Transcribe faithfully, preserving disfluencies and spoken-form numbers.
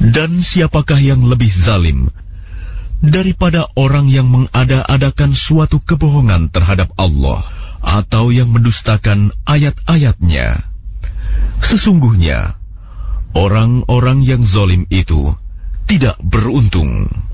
Dan siapakah yang lebih zalim daripada orang yang mengada-adakan suatu kebohongan terhadap Allah atau yang mendustakan ayat-ayatnya? Sesungguhnya orang-orang yang zalim itu tidak beruntung.